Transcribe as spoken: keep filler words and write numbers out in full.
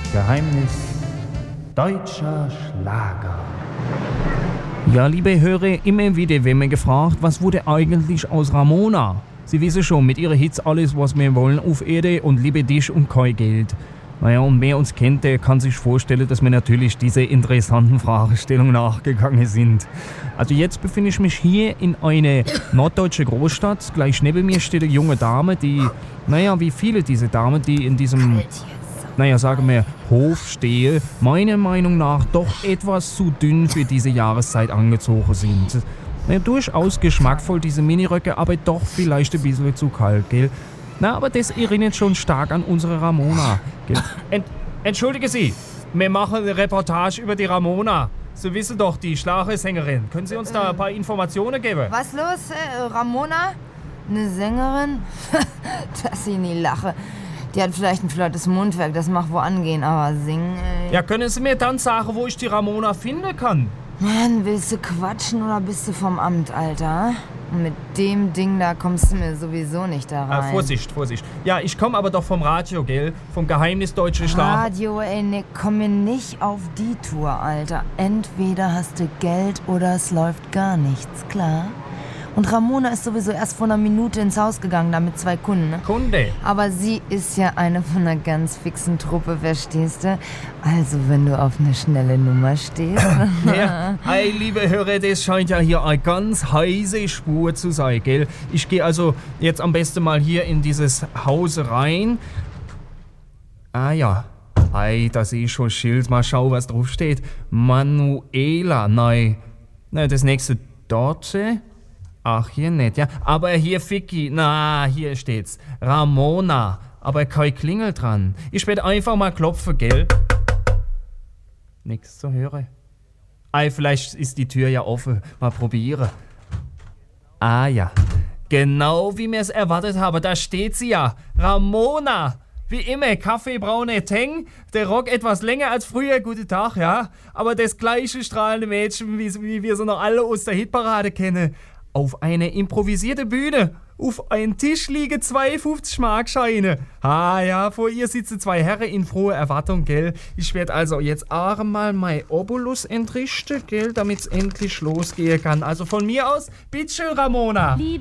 Geheimnis deutscher Schlager. Ja, liebe Hörer, immer wieder werden wir gefragt, was wurde eigentlich aus Ramona? Sie wissen schon, mit ihren Hits alles, was wir wollen auf Erde und liebe dich und kein Geld. Naja, und wer uns kennt, der kann sich vorstellen, dass wir natürlich diese interessanten Fragestellungen nachgegangen sind. Also jetzt befinde ich mich hier in einer norddeutschen Großstadt. Gleich neben mir steht eine junge Dame, die, naja, wie viele diese Damen, die in diesem, naja, sagen wir, Hof stehe, meiner Meinung nach doch etwas zu dünn für diese Jahreszeit angezogen sind. Naja, durchaus geschmackvoll diese Miniröcke, aber doch vielleicht ein bisschen zu kalt, gell? Na, aber das erinnert schon stark an unsere Ramona, gell? Ent, entschuldige Sie, wir machen eine Reportage über die Ramona. Sie wissen doch, die Schlagersängerin. Können Sie uns da ein paar Informationen geben? Was los, äh, Ramona? Eine Sängerin? Dass ich nie lache. Die hat vielleicht ein flottes Mundwerk, das mag wo angehen, aber singen, ey. Ja, können Sie mir dann sagen, wo ich die Ramona finden kann? Mann, willst du quatschen oder bist du vom Amt, Alter? Mit dem Ding da kommst du mir sowieso nicht da rein. Ah, Vorsicht, Vorsicht. Ja, ich komme aber doch vom Radio, gell? Vom Geheimnis deutsche Schlager. Radio, ey, ne, komm mir nicht auf die Tour, Alter. Entweder hast du Geld oder es läuft gar nichts, klar? Und Ramona ist sowieso erst vor einer Minute ins Haus gegangen, da mit zwei Kunden, ne? Kunde. Aber sie ist ja eine von einer ganz fixen Truppe, verstehst du? Also, wenn du auf eine schnelle Nummer stehst. Ja, ey, liebe Hörer, das scheint ja hier eine ganz heiße Spur zu sein, gell? Ich gehe also jetzt am besten mal hier in dieses Haus rein. Ah ja, ey, da sehe ich schon Schild. Mal schauen, was drauf steht. Manuela, nein. Nein, das nächste dort. Ach, hier nicht, ja. Aber hier Ficky, na, hier steht's. Ramona, aber kein Klingel dran. Ich werde einfach mal klopfen, gell? Nichts zu hören. Ei, vielleicht ist die Tür ja offen. Mal probieren. Ah ja, genau wie wir es erwartet haben, da steht sie ja. Ramona. Wie immer, kaffeebraune Teng, der Rock etwas länger als früher, guten Tag, ja. Aber das gleiche strahlende Mädchen, wie, wie wir sie noch alle aus der Hitparade kennen. Auf einer improvisierten Bühne, auf einem Tisch liegen zwei fünfzig Mark Scheine. Ah ja, vor ihr sitzen zwei Herren in froher Erwartung, gell. Ich werde also jetzt einmal mein Obolus entrichten, gell, damit es endlich losgehen kann. Also von mir aus, bitteschön, Ramona.